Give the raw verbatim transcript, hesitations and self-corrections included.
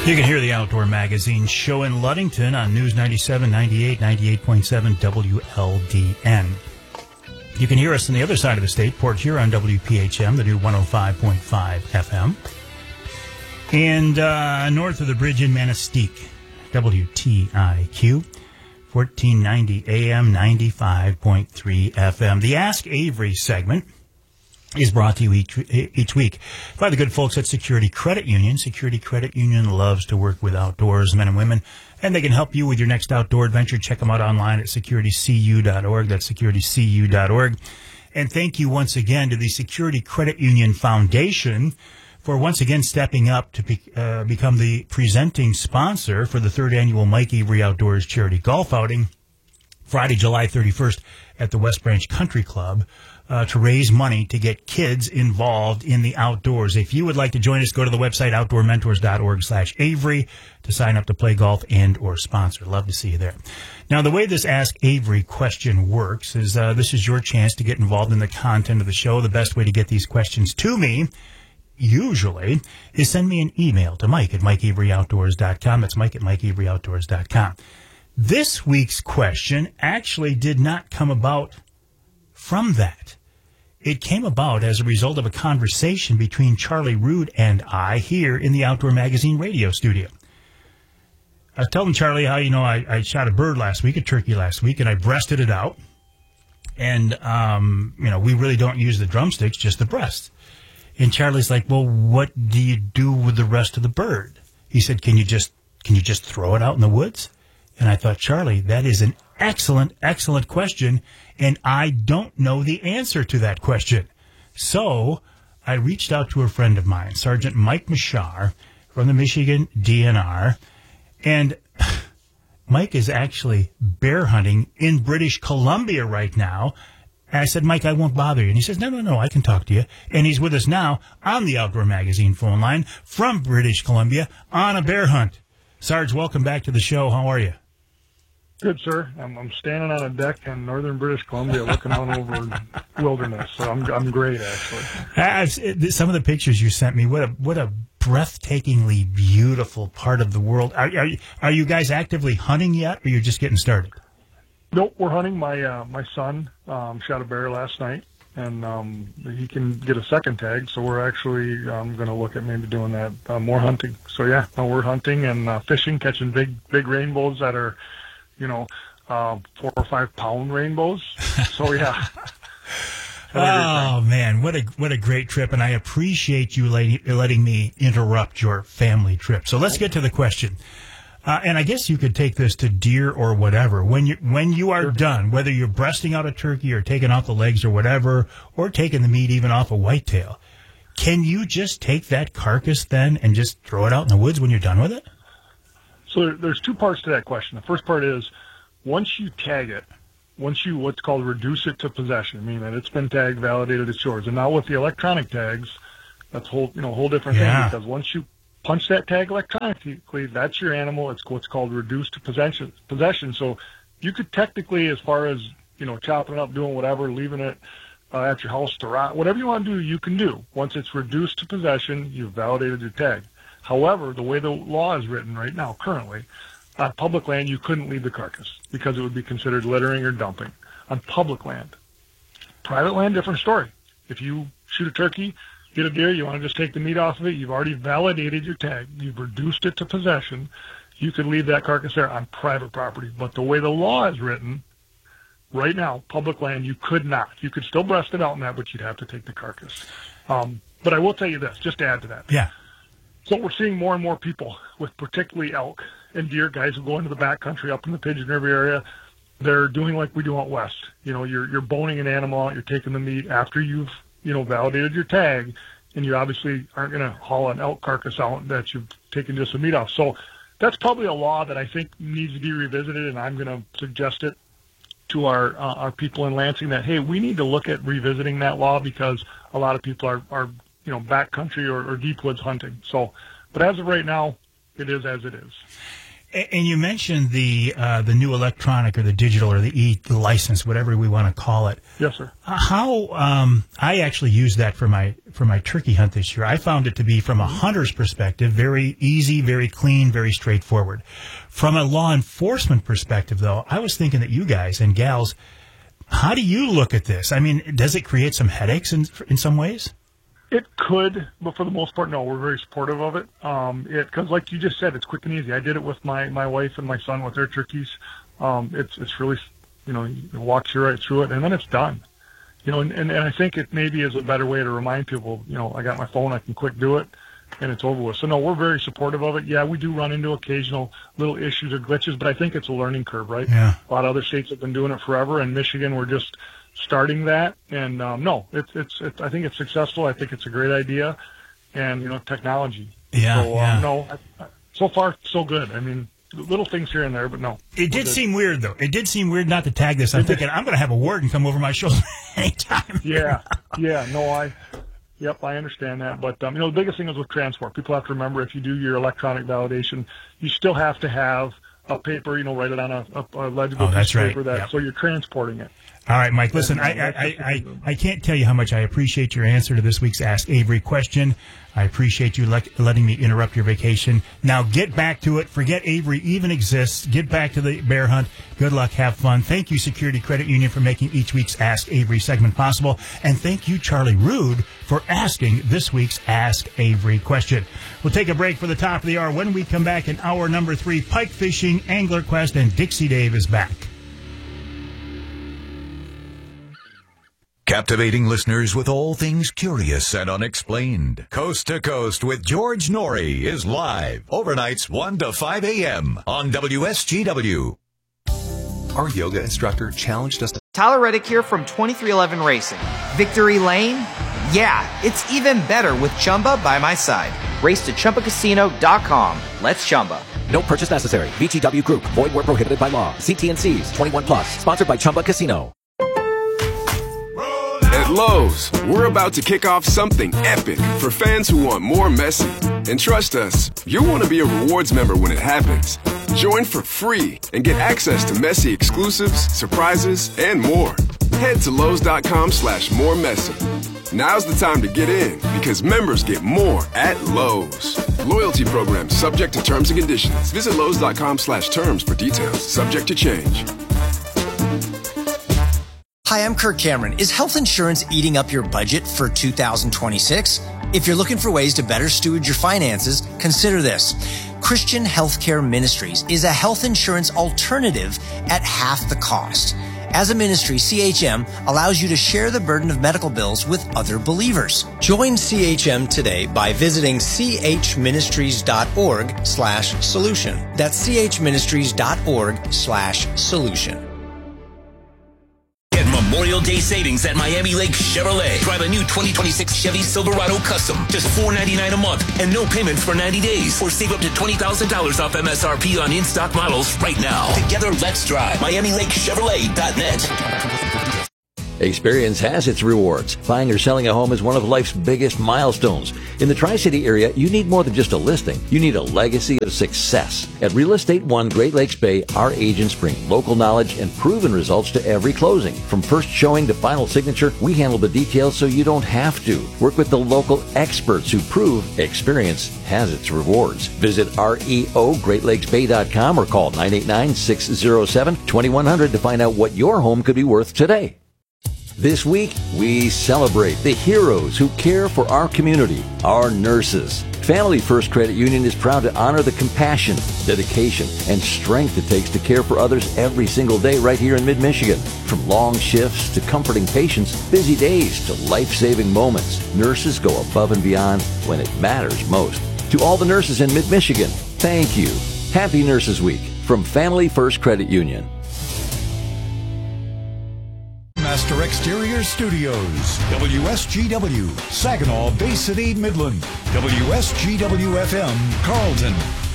You can hear the Outdoor Magazine show in Ludington on News ninety-seven, ninety-eight, ninety-eight point seven W L D N. You can hear us on the other side of the state, Port Huron W P H M, the new one oh five point five F M. And uh, north of the bridge in Manistee, W T I Q, fourteen ninety A M, ninety-five point three F M. The Ask Avery segment is brought to you each, each week by the good folks at Security Credit Union. Security Credit Union loves to work with outdoors men and women, and they can help you with your next outdoor adventure. Check them out online at security c u dot org. That's security c u dot org. And thank you once again to the Security Credit Union Foundation for once again stepping up to be, uh, become the presenting sponsor for the third annual Mike Avery Outdoors Charity Golf Outing, Friday, July thirty-first at the West Branch Country Club. Uh, to raise money to get kids involved in the outdoors. If you would like to join us, go to the website outdoor mentors dot org slash Avery to sign up to play golf and or sponsor. Love to see you there. Now, the way this Ask Avery question works is uh, this is your chance to get involved in the content of the show. The best way to get these questions to me, usually, is send me an email to Mike at mike avery outdoors dot com. That's Mike at mike avery outdoors dot com. This week's question actually did not come about from that. It came about as a result of a conversation between Charlie Rood and I here in the Outdoor Magazine radio studio. I was telling Charlie how, you know, I, I shot a bird last week, a turkey last week, and I breasted it out. And, um, you know, we really don't use the drumsticks, just the breast. And Charlie's like, well, what do you do with the rest of the bird? He said, can you just, can you just throw it out in the woods? And I thought, Charlie, that is an excellent, excellent question, and I don't know the answer to that question. So I reached out to a friend of mine, Sergeant Mike Mashar from the Michigan D N R, and Mike is actually bear hunting in British Columbia right now. And I said, Mike, I won't bother you. And he says, no, no, no, I can talk to you. And he's with us now on the Outdoor Magazine phone line from British Columbia on a bear hunt. Sarge, welcome back to the show. How are you? Good, sir. I'm, I'm standing on a deck in northern British Columbia looking out over wilderness, so I'm I'm great, actually. I've, some of the pictures you sent me, what a what a breathtakingly beautiful part of the world. Are, are, are you guys actively hunting yet, or you're just getting started? Nope, we're hunting. My uh, my son um, shot a bear last night, and um, he can get a second tag, so we're actually um, going to look at maybe doing that, uh, more hunting. So, yeah, no, we're hunting and uh, fishing, catching big, big rainbows that are, you know, uh, four or five pound rainbows. So, yeah. Oh, man, what a what a great trip, and I appreciate you letting, letting me interrupt your family trip. So let's get to the question. Uh, and I guess you could take this to deer or whatever. When you when you are Sure. done, whether you're breasting out a turkey or taking off the legs or whatever, or taking the meat even off a whitetail, can you just take that carcass then and just throw it out in the woods when you're done with it? So there, there's two parts to that question. The first part is, once you tag it, once you what's called reduce it to possession, meaning that it's been tagged, validated, it's yours. And now with the electronic tags, that's a whole you know whole different Yeah. thing, because once you punch that tag electronically, that's your animal. It's what's called reduced to possession. Possession. So you could technically, as far as you know, chopping it up, doing whatever, leaving it uh, at your house to rot, whatever you want to do, you can do. Once it's reduced to possession, you've validated your tag. However, the way the law is written right now, currently, on public land, you couldn't leave the carcass because it would be considered littering or dumping on public land. Private land, different story. If you shoot a turkey, get a deer, you want to just take the meat off of it, you've already validated your tag, you've reduced it to possession, you could leave that carcass there on private property. But the way the law is written, right now, public land, you could not. You could still breast it out in that, but you'd have to take the carcass. Um, but I will tell you this, just to add to that. Yeah. So we're seeing more and more people with particularly elk and deer, guys who go into the backcountry up in the Pigeon River area. They're doing like we do out west. You know, you're you're boning an animal out, you're taking the meat after you've, you know, validated your tag, and you obviously aren't going to haul an elk carcass out that you've taken just the meat off. So that's probably a law that I think needs to be revisited, and I'm going to suggest it to our uh, our people in Lansing that, hey, we need to look at revisiting that law because a lot of people are, are you know, backcountry or, or deep woods hunting. So, but as of right now, it is as it is. And you mentioned the uh, the new electronic or the digital or the e-license, whatever we want to call it. Yes, sir. Uh, how um, I actually used that for my for my turkey hunt this year. I found it to be, from a hunter's perspective, very easy, very clean, very straightforward. From a law enforcement perspective, though, I was thinking that you guys and gals, how do you look at this? I mean, does it create some headaches in in some ways? It could, but for the most part, no. We're very supportive of it. Um, it because, like you just said, it's quick and easy. I did it with my, my wife and my son with their turkeys. Um, it's it's really, you know, you walk you right through it, and then it's done. You know, and, and, and I think it maybe is a better way to remind people, you know, I got my phone, I can quick do it, and it's over with. So no, we're very supportive of it. Yeah, we do run into occasional little issues or glitches, but I think it's a learning curve, right? Yeah. A lot of other states have been doing it forever, and Michigan, we're just starting that, and um, no, it's, it's it's I think it's successful. I think it's a great idea, and you know, technology. Yeah, so, yeah. Um, no, I, I, so far so good. I mean, little things here and there, but no. It did seem weird, though. It did seem weird not to tag this. I'm thinking I'm going to have a warden come over my shoulder anytime. Yeah, yeah. No, I. Yep, I understand that, but um, you know, the biggest thing is with transport. People have to remember, if you do your electronic validation, you still have to have a paper. You know, write it on a, a, a legible oh, that's piece of right. paper. That Yep. so you're transporting it. All right, Mike, listen, I, I, I, I can't tell you how much I appreciate your answer to this week's Ask Avery question. I appreciate you le- letting me interrupt your vacation. Now get back to it. Forget Avery even exists. Get back to the bear hunt. Good luck. Have fun. Thank you, Security Credit Union, for making each week's Ask Avery segment possible. And thank you, Charlie Rood, for asking this week's Ask Avery question. We'll take a break for the top of the hour. When we come back in hour number three, pike fishing, Angler Quest, and Dixie Dave is back. Captivating listeners with all things curious and unexplained. Coast to Coast with George Norrie is live overnights one to five a.m. on W S G W. Our yoga instructor challenged us to... Tyler Reddick here from twenty-three eleven Racing. Victory Lane? Yeah, it's even better with Chumba by my side. Race to Chumba Casino dot com. Let's Chumba. No purchase necessary. V G W Group. Void where prohibited by law. See T and C's. twenty-one plus. Sponsored by Chumba Casino. At Lowe's, we're about to kick off something epic for fans who want more Messi. And trust us, you'll want to be a rewards member when it happens. Join for free and get access to Messi exclusives, surprises, and more. Head to Lowe's.com slash more Messi. Now's the time to get in, because members get more at Lowe's. Loyalty program subject to terms and conditions. Visit Lowe's.com slash terms for details. Subject to change. Hi, I'm Kirk Cameron. Is health insurance eating up your budget for two thousand twenty-six? If you're looking for ways to better steward your finances, consider this. Christian Healthcare Ministries is a health insurance alternative at half the cost. As a ministry, C H M allows you to share the burden of medical bills with other believers. Join C H M today by visiting chministries.org slash solution. That's chministries.org slash solution. Get Memorial Day savings at Miami Lake Chevrolet. Drive a new twenty twenty-six Chevy Silverado Custom. Just four ninety-nine a month and no payments for ninety days. Or save up to twenty thousand dollars off M S R P on in-stock models right now. Together, let's drive. Miami Lake Chevrolet dot net. Experience has its rewards. Buying or selling a home is one of life's biggest milestones. In the Tri-City area, you need more than just a listing. You need a legacy of success. At Real Estate One Great Lakes Bay, our agents bring local knowledge and proven results to every closing. From first showing to final signature, we handle the details so you don't have to. Work with the local experts who prove experience has its rewards. Visit R E O Great Lakes Bay dot com or call nine eight nine, six zero seven, two one zero zero to find out what your home could be worth today. This week, we celebrate the heroes who care for our community, our nurses. Family First Credit Union is proud to honor the compassion, dedication, and strength it takes to care for others every single day right here in mid-Michigan. From long shifts to comforting patients, busy days to life-saving moments, nurses go above and beyond when it matters most. To all the nurses in mid-Michigan, thank you. Happy Nurses Week from Family First Credit Union. Master Exterior Studios, W S G W, Saginaw, Bay City, Midland, W S G W F M, Carlton.